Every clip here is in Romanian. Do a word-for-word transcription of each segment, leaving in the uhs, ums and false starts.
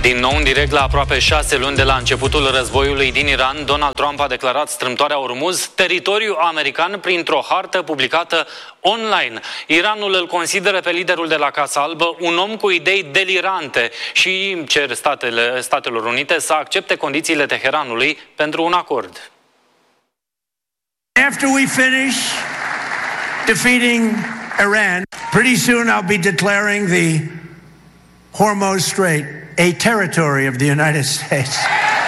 Din nou, în direct, la aproape șase luni de la începutul războiului din Iran, Donald Trump a declarat strâmtoarea Ormuz teritoriu american printr-o hartă publicată online. Iranul îl consideră pe liderul de la Casa Albă un om cu idei delirante și cer statele, Statelor Unite să accepte condițiile Teheranului pentru un acord. After we finish defeating Iran, pretty soon I'll be declaring the Hormuz Strait a territory of the United States.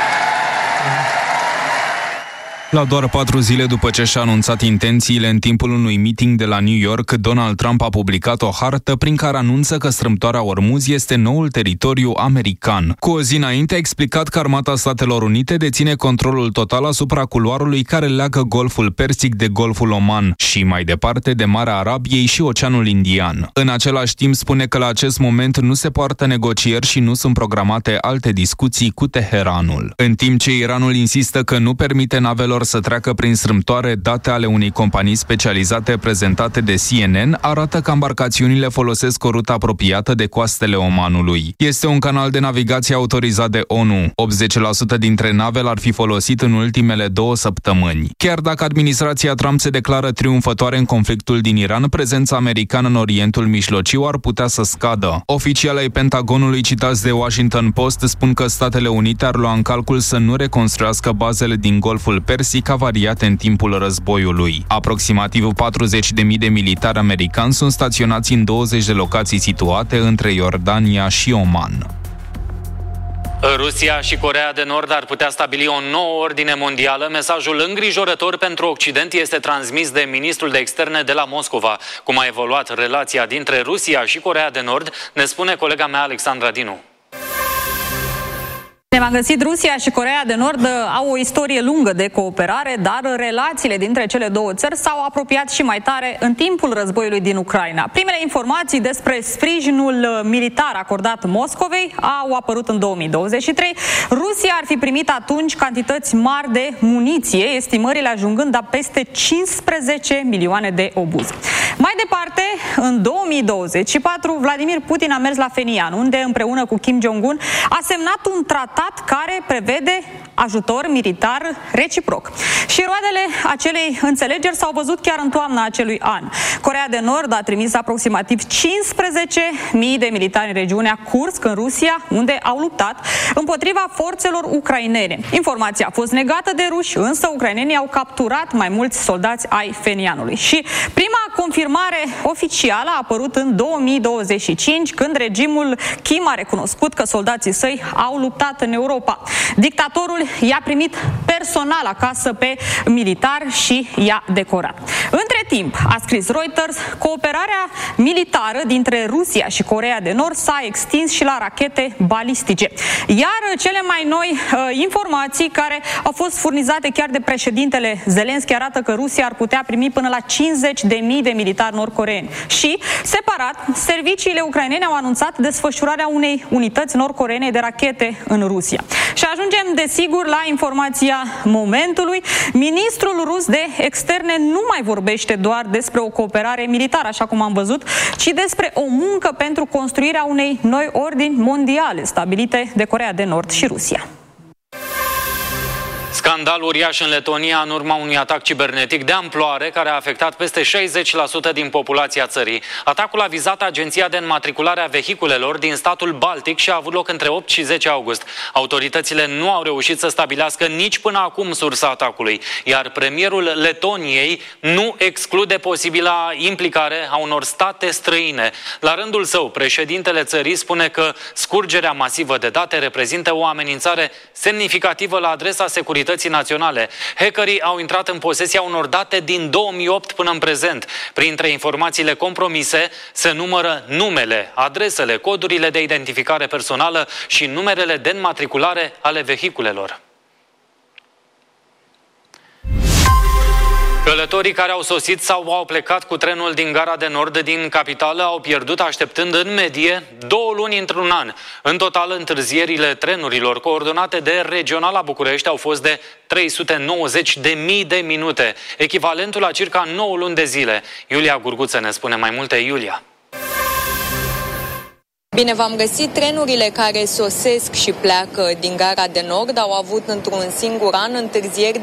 La doar patru zile după ce și-a anunțat intențiile în timpul unui meeting de la New York, Donald Trump a publicat o hartă prin care anunță că strâmtoarea Ormuz este noul teritoriu american. Cu o zi înainte a explicat că Armata Statelor Unite deține controlul total asupra culoarului care leagă Golful Persic de Golful Oman și mai departe de Marea Arabiei și Oceanul Indian. În același timp spune că la acest moment nu se poartă negocieri și nu sunt programate alte discuții cu Teheranul. În timp ce Iranul insistă că nu permite navelor să treacă prin strâmtoare, date ale unei companii specializate prezentate de C N N arată că embarcațiunile folosesc o rută apropiată de coastele Omanului. Este un canal de navigație autorizat de O N U. optzeci la sută dintre nave l-ar fi folosit în ultimele două săptămâni. Chiar dacă administrația Trump se declară triumfătoare în conflictul din Iran, prezența americană în Orientul Mijlociu ar putea să scadă. Oficialii ai Pentagonului citați de Washington Post spun că Statele Unite ar lua în calcul să nu reconstruiască bazele din Golful Persic avariate în timpul războiului. Aproximativ patruzeci de mii de militari americani sunt staționați în douăzeci de locații situate între Iordania și Oman. Rusia și Coreea de Nord ar putea stabili o nouă ordine mondială. Mesajul îngrijorător pentru Occident este transmis de ministrul de externe de la Moscova. Cum a evoluat relația dintre Rusia și Coreea de Nord, ne spune colega mea Alexandra Dinu. Ne-am găsit, Rusia și Coreea de Nord au o istorie lungă de cooperare, dar relațiile dintre cele două țări s-au apropiat și mai tare în timpul războiului din Ucraina. Primele informații despre sprijinul militar acordat Moscovei au apărut în două mii douăzeci și trei. Rusia ar fi primit atunci cantități mari de muniție, estimările ajungând la peste cincisprezece milioane de obuzi. Mai departe, în două mii douăzeci și patru, Vladimir Putin a mers la Phenian, unde împreună cu Kim Jong-un a semnat un tratat care prevede ajutor militar reciproc. Și roadele acelei înțelegeri s-au văzut chiar în toamna acelui an. Coreea de Nord a trimis aproximativ cincisprezece mii de militari în regiunea Kursk, în Rusia, unde au luptat împotriva forțelor ucrainene. Informația a fost negată de ruși, însă ucrainenii au capturat mai mulți soldați ai Phenianului. Și prima confirmare oficială a apărut în două mii douăzeci și cinci, când regimul Kim a recunoscut că soldații săi au luptat în Europa. Dictatorul i-a primit personal acasă pe militar și i-a decorat. Între timp, a scris Reuters, cooperarea militară dintre Rusia și Coreea de Nord s-a extins și la rachete balistice. Iar cele mai noi uh, informații care au fost furnizate chiar de președintele Zelenski arată că Rusia ar putea primi până la cincizeci de mii de militari nord-coreeni. Și, separat, serviciile ucrainene au anunțat desfășurarea unei unități nord-coreene de rachete în Rusia. Și ajungem, desigur, la informația momentului. Ministrul rus de externe nu mai vorbește doar despre o cooperare militară, așa cum am văzut, ci despre o muncă pentru construirea unei noi ordini mondiale stabilite de Coreea de Nord și Rusia. Scandal uriaș în Letonia în urma unui atac cibernetic de amploare care a afectat peste șaizeci la sută din populația țării. Atacul a vizat agenția de înmatriculare a vehiculelor din statul Baltic și a avut loc între opt și zece august. Autoritățile nu au reușit să stabilească nici până acum sursa atacului, iar premierul Letoniei nu exclude posibila implicare a unor state străine. La rândul său, președintele țării spune că scurgerea masivă de date reprezintă o amenințare semnificativă la adresa securității naționale. Hackerii au intrat în posesia unor date din două mii opt până în prezent. Printre informațiile compromise se numără numele, adresele, codurile de identificare personală și numerele de înmatriculare ale vehiculelor. Călătorii care au sosit sau au plecat cu trenul din Gara de Nord din capitală au pierdut așteptând în medie două luni într-un an. În total, întârzierile trenurilor coordonate de Regionala București au fost de trei sute nouăzeci de mii de minute, echivalentul la circa nouă luni de zile. Iulia Gurguță ne spune mai multe. Iulia. Bine, v-am găsit. Trenurile care sosesc și pleacă din Gara de Nord au avut într-un singur an întârzieri